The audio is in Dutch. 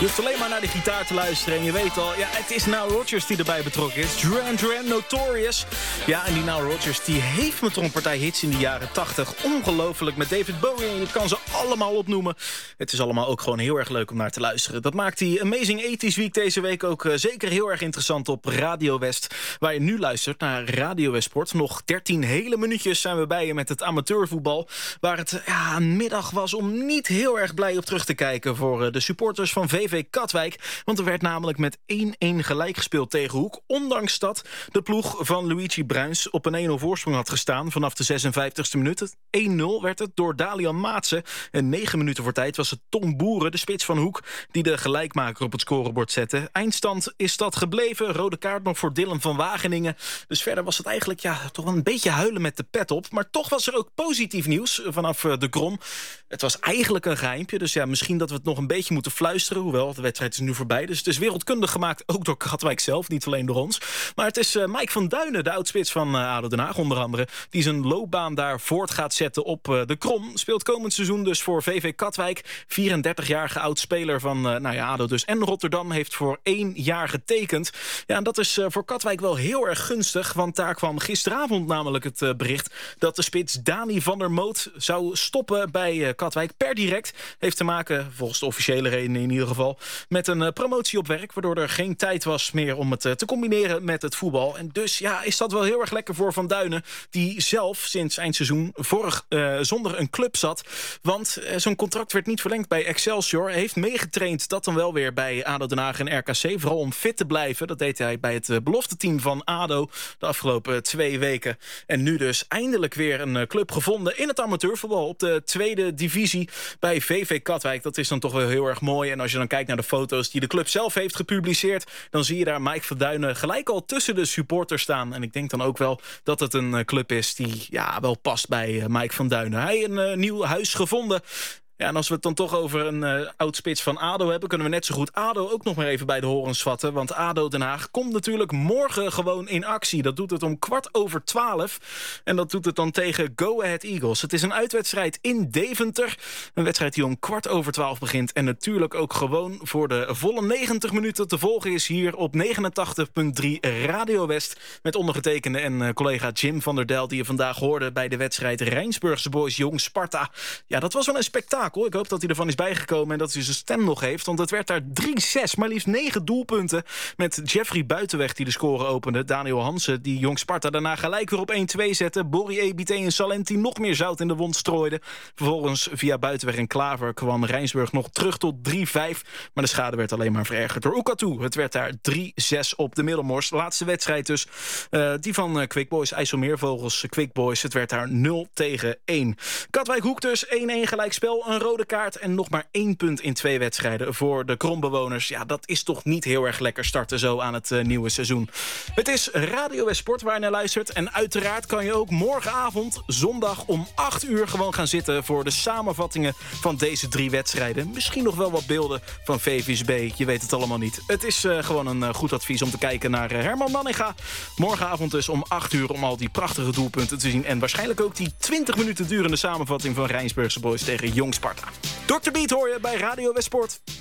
Je hoeft alleen maar naar de gitaar te luisteren en je weet al, ja, het is Nile Rodgers die erbij betrokken is. Duran Duran, Notorious. Ja, en die Nile Rodgers die heeft met een partij hits in de jaren 80. Ongelooflijk met David Bowie en je kan ze allemaal opnoemen. Het is allemaal ook gewoon heel erg leuk om naar te luisteren. Dat maakt die Amazing 80s Week deze week ook zeker heel erg interessant op Radio West. Waar je nu luistert naar Radio West Sport. Nog 13 hele minuutjes zijn we bij je met het amateurvoetbal. Waar het een middag was om niet heel erg blij op terug te kijken voor de supporters van VV Katwijk. Want er werd namelijk met 1-1 gelijk gespeeld tegen Hoek. Ondanks dat de ploeg van Luigi Bruins op een 1-0 voorsprong had gestaan vanaf de 56e minuut. 1-0 werd het door Dalian Maatsen. En 9 minuten voor tijd was het Tom Boeren, de spits van Hoek, die de gelijkmaker op het scorebord zette. Eindstand is dat gebleven. Rode kaart nog voor Dylan van Wageningen. Dus verder was het eigenlijk toch wel een beetje huilen met de pet op. Maar toch was er ook positief nieuws vanaf de Krom. Het was eigenlijk een geheimpje. Dus ja, misschien dat we het nog een beetje moeten fluisteren. Hoewel, de wedstrijd is nu voorbij. Dus het is wereldkundig gemaakt, ook door Katwijk zelf. Niet alleen door ons. Maar het is Mike van Duinen, de oudspits van ADO Den Haag onder andere, die zijn loopbaan daar voort gaat zetten op de Krom. Speelt komend seizoen dus voor VV Katwijk. 34-jarige oudspeler van ADO dus. En Rotterdam heeft voor 1 jaar getekend. Ja, en dat is voor Katwijk wel heel erg gunstig. Want daar kwam gisteravond namelijk het bericht dat de spits Dani van der Moot zou stoppen bij Katwijk per direct. Heeft te maken, volgens de officiële redenen in ieder geval, met een promotie op werk, waardoor er geen tijd was meer om het te combineren met het voetbal. En dus ja, is dat wel heel erg lekker voor Van Duinen, die zelf sinds eindseizoen zonder een club zat. Want zo'n contract werd niet verlengd bij Excelsior. Hij heeft meegetraind, dat dan wel weer bij ADO Den Haag en RKC. Vooral om fit te blijven. Dat deed hij bij het belofteteam van ADO de afgelopen 2 weken. En nu dus eindelijk weer een club gevonden in het amateurvoetbal op de 2e divisie bij VV Katwijk. Dat is dan toch wel heel erg mooi. En als je dan kijkt naar de foto's die de club zelf heeft gepubliceerd, dan zie je daar Mike van Duinen gelijk al tussen de supporters staan. En ik denk dan ook wel dat het een club is die wel past bij Mike van Duinen. Hij een nieuw huis gevonden. Ja, en als we het dan toch over een oudspits van ADO hebben, kunnen we net zo goed ADO ook nog maar even bij de horens vatten. Want ADO Den Haag komt natuurlijk morgen gewoon in actie. Dat doet het om 11:15. En dat doet het dan tegen Go Ahead Eagles. Het is een uitwedstrijd in Deventer. Een wedstrijd die om 11:15 begint. En natuurlijk ook gewoon voor de volle 90 minuten te volgen is hier op 89.3 Radio West. Met ondergetekende en collega Jim van der Dijl, die je vandaag hoorde bij de wedstrijd Rijnsburgse Boys Jong Sparta. Ja, dat was wel een spektakel. Ik hoop dat hij ervan is bijgekomen en dat hij zijn stem nog heeft. Want het werd daar 3-6, maar liefst 9 doelpunten. Met Jeffrey Buitenweg die de score opende. Daniel Hansen die Jong Sparta daarna gelijk weer op 1-2 zette. Borrie Ebite en Salenti nog meer zout in de wond strooiden. Vervolgens via Buitenweg en Klaver kwam Rijnsburg nog terug tot 3-5. Maar de schade werd alleen maar verergerd door Oekatu. Het werd daar 3-6 op de Middelmors. De laatste wedstrijd dus. Die van Quick Boys, IJsselmeervogels Quick Boys. Het werd daar 0-1. Katwijk Hoek dus 1-1 gelijkspel. Een rode kaart en nog maar 1 punt in 2 wedstrijden voor de Krombewoners. Ja, dat is toch niet heel erg lekker starten zo aan het nieuwe seizoen. Het is Radio West Sport waar je naar luistert. En uiteraard kan je ook morgenavond, zondag om 8 uur gewoon gaan zitten voor de samenvattingen van deze 3 wedstrijden. Misschien nog wel wat beelden van VVSB. Je weet het allemaal niet. Het is gewoon een goed advies om te kijken naar Herman Nanninga. Morgenavond dus om 8 uur om al die prachtige doelpunten te zien. En waarschijnlijk ook die 20 minuten durende samenvatting van Rijnsburgse Boys tegen Jong Sparta. Dr. Beat hoor je bij Radio West Sport.